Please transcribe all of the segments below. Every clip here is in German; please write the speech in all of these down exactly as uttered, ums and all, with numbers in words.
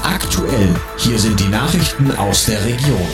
Aktuell, hier sind die Nachrichten aus der Region.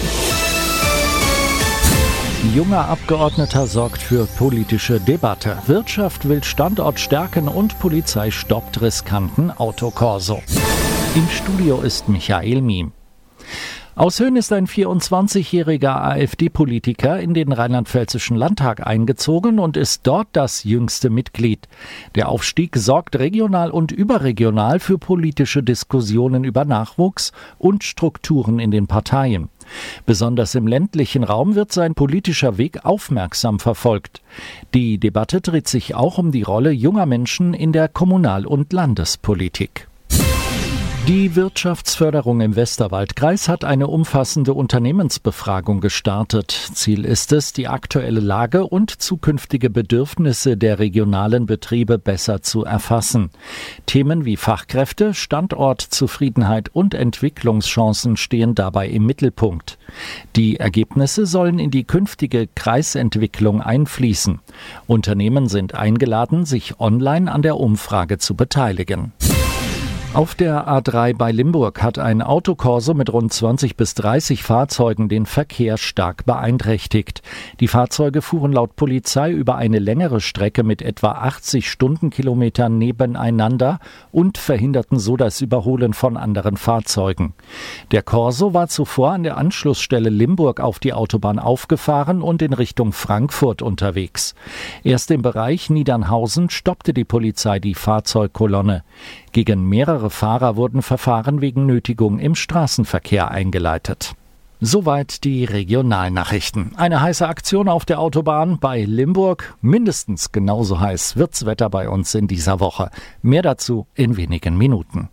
Junger Abgeordneter sorgt für politische Debatte. Wirtschaft will Standort stärken und Polizei stoppt riskanten Autokorso. Im Studio ist Michael Miem. Aus Höhen ist ein vierundzwanzigjähriger AfD-Politiker in den rheinland-pfälzischen Landtag eingezogen und ist dort das jüngste Mitglied. Der Aufstieg sorgt regional und überregional für politische Diskussionen über Nachwuchs und Strukturen in den Parteien. Besonders im ländlichen Raum wird sein politischer Weg aufmerksam verfolgt. Die Debatte dreht sich auch um die Rolle junger Menschen in der Kommunal- und Landespolitik. Die Wirtschaftsförderung im Westerwaldkreis hat eine umfassende Unternehmensbefragung gestartet. Ziel ist es, die aktuelle Lage und zukünftige Bedürfnisse der regionalen Betriebe besser zu erfassen. Themen wie Fachkräfte, Standortzufriedenheit und Entwicklungschancen stehen dabei im Mittelpunkt. Die Ergebnisse sollen in die künftige Kreisentwicklung einfließen. Unternehmen sind eingeladen, sich online an der Umfrage zu beteiligen. Auf der A drei bei Limburg hat ein Autokorso mit rund zwanzig bis dreißig Fahrzeugen den Verkehr stark beeinträchtigt. Die Fahrzeuge fuhren laut Polizei über eine längere Strecke mit etwa achtzig Stundenkilometern nebeneinander und verhinderten so das Überholen von anderen Fahrzeugen. Der Corso war zuvor an der Anschlussstelle Limburg auf die Autobahn aufgefahren und in Richtung Frankfurt unterwegs. Erst im Bereich Niedernhausen stoppte die Polizei die Fahrzeugkolonne. Gegen mehrere Fahrer wurden Verfahren wegen Nötigung im Straßenverkehr eingeleitet. Soweit die Regionalnachrichten. Eine heiße Aktion auf der Autobahn bei Limburg. Mindestens genauso heiß wird's Wetter bei uns in dieser Woche. Mehr dazu in wenigen Minuten.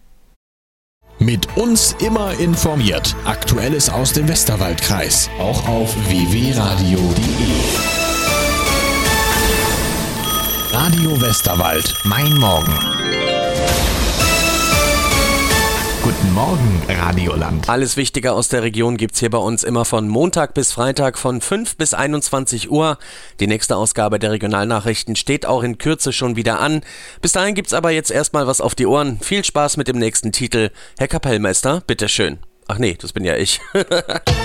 Mit uns immer informiert. Aktuelles aus dem Westerwaldkreis. Auch auf w w radio punkt de. Radio Westerwald. Mein Morgen. Guten Morgen, Radioland. Alles Wichtige aus der Region gibt's hier bei uns immer von Montag bis Freitag von fünf bis einundzwanzig Uhr. Die nächste Ausgabe der Regionalnachrichten steht auch in Kürze schon wieder an. Bis dahin gibt's aber jetzt erstmal was auf die Ohren. Viel Spaß mit dem nächsten Titel. Herr Kapellmeister, bitteschön. Ach nee, das bin ja ich.